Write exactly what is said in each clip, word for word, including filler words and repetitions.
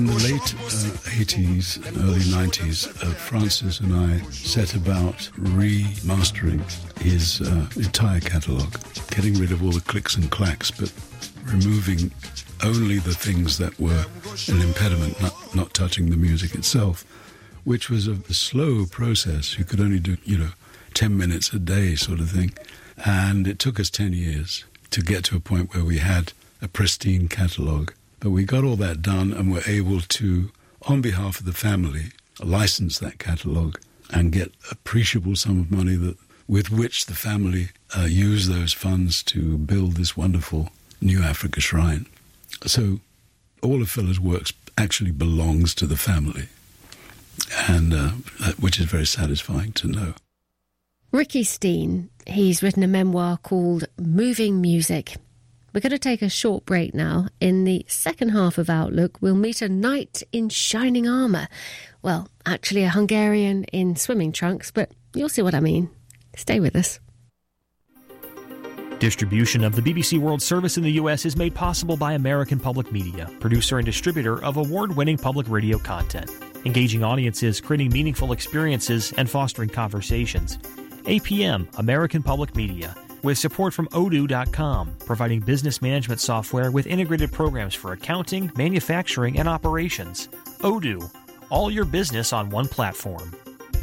In the late uh, eighties, early nineties, uh, Francis and I set about remastering his uh, entire catalogue, getting rid of all the clicks and clacks, but removing only the things that were an impediment, not, not touching the music itself, which was a, a slow process. You could only do, you know, ten minutes a day sort of thing. And it took us ten years to get to a point where we had a pristine catalogue. But we got all that done and were able to, on behalf of the family, license that catalogue and get appreciable sum of money that with which the family uh, used those funds to build this wonderful New Africa Shrine. So all of Phil's works actually belongs to the family, and uh, which is very satisfying to know. Ricky Steen, he's written a memoir called Moving Music. We're going to take a short break now. In the second half of Outlook, we'll meet a knight in shining armour. Well, actually a Hungarian in swimming trunks, but you'll see what I mean. Stay with us. Distribution of the B B C World Service in the U S is made possible by American Public Media, producer and distributor of award-winning public radio content, engaging audiences, creating meaningful experiences, and fostering conversations. A P M, American Public Media, with support from odoo dot com, providing business management software with integrated programs for accounting, manufacturing, and operations. Odoo, all your business on one platform.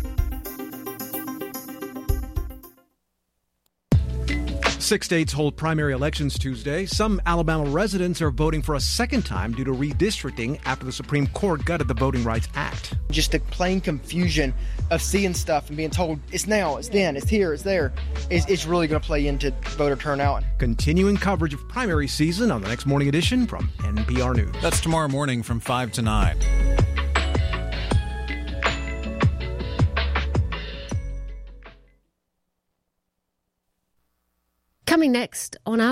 Six states hold primary elections Tuesday. Some Alabama residents are voting for a second time due to redistricting after the Supreme Court gutted the Voting Rights Act. Just the plain confusion of seeing stuff and being told it's now, it's then, it's here, it's there, is it's really going to play into voter turnout. Continuing coverage of primary season on the next morning edition from N P R News. That's tomorrow morning from five to nine. Coming next on our